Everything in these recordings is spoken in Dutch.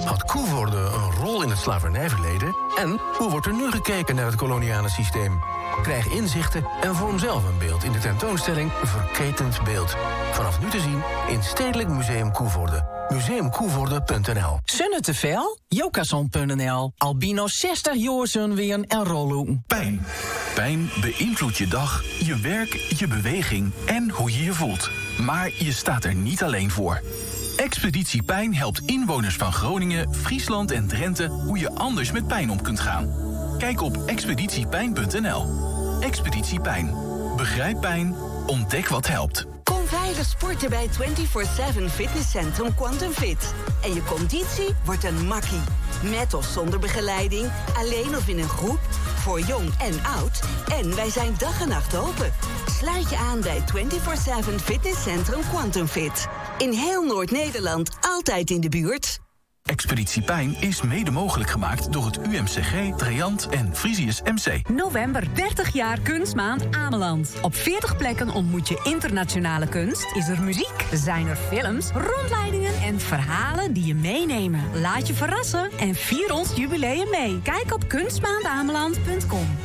Had Coevorde een rol in het slavernijverleden? En hoe wordt er nu gekeken naar het koloniale systeem? Krijg inzichten en vorm zelf een beeld in de tentoonstelling Verketend Beeld. Vanaf nu te zien in Stedelijk Museum Coevorde. Museumcoevorde.nl. Zonne te veel? Jokason.nl. Albino 60 jaar zonween en rollen. Pijn. Pijn beïnvloedt je dag, je werk, je beweging en hoe je je voelt. Maar je staat er niet alleen voor. Expeditie Pijn helpt inwoners van Groningen, Friesland en Drenthe hoe je anders met pijn om kunt gaan. Kijk op expeditiepijn.nl. Expeditie Pijn. Begrijp pijn, ontdek wat helpt. Kom veilig sporten bij 24/7 Fitnesscentrum Quantum Fit. En je conditie wordt een makkie. Met of zonder begeleiding, alleen of in een groep, voor jong en oud. En wij zijn dag en nacht open. Sluit je aan bij 24/7 Fitnesscentrum Quantum Fit. In heel Noord-Nederland, altijd in de buurt. Expeditie Pijn is mede mogelijk gemaakt door het UMCG, Triant en Frisius MC. November, 30 jaar Kunstmaand Ameland. Op 40 plekken ontmoet je internationale kunst, is er muziek, zijn er films, rondleidingen en verhalen die je meenemen. Laat je verrassen en vier ons jubileum mee. Kijk op kunstmaandameland.com.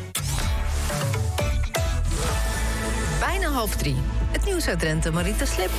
Bijna 2:30. Het nieuws uit Drenthe, Marita Slip.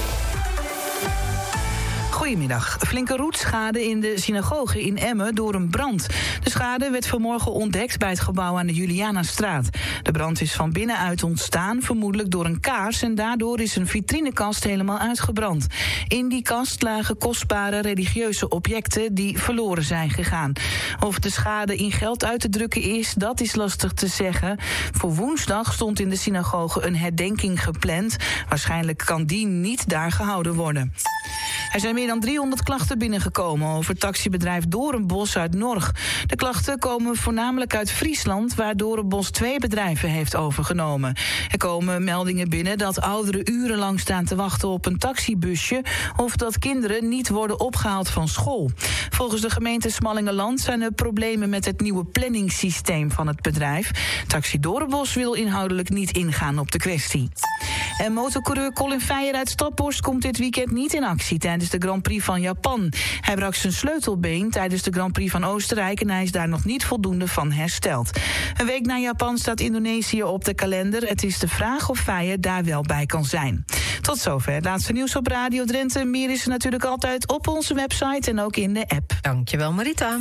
Goedemiddag. Flinke roetschade in de synagoge in Emmen door een brand. De schade werd vanmorgen ontdekt bij het gebouw aan de Julianastraat. De brand is van binnenuit ontstaan, vermoedelijk door een kaars, en daardoor is een vitrinekast helemaal uitgebrand. In die kast lagen kostbare religieuze objecten die verloren zijn gegaan. Of de schade in geld uit te drukken is, dat is lastig te zeggen. Voor woensdag stond in de synagoge een herdenking gepland. Waarschijnlijk kan die niet daar gehouden worden. Er zijn meer dan 300 klachten binnengekomen over het taxibedrijf Doornbos uit Norg. De klachten komen voornamelijk uit Friesland, waar Doornbos 2 bedrijven heeft overgenomen. Er komen meldingen binnen dat ouderen urenlang staan te wachten op een taxibusje, of dat kinderen niet worden opgehaald van school. Volgens de gemeente Smallingeland zijn er problemen met het nieuwe planningssysteem van het bedrijf. Taxi Doornbos wil inhoudelijk niet ingaan op de kwestie. En motorcoureur Colin Feijer uit Staphorst komt dit weekend niet in actie tijdens de Grand Prix van Japan. Hij brak zijn sleutelbeen tijdens de Grand Prix van Oostenrijk en hij is daar nog niet voldoende van hersteld. Een week na Japan staat Indonesië op de kalender. Het is de vraag of Feijer daar wel bij kan zijn. Tot zover het laatste nieuws op Radio Drenthe. Meer is er natuurlijk altijd op onze website en ook in de app. Dankjewel, Marita.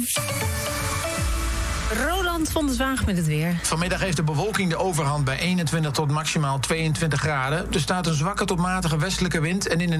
Roland van der Zwaag met het weer. Vanmiddag heeft de bewolking de overhand bij 21 tot maximaal 22 graden. Er staat een zwakke tot matige westelijke wind en in de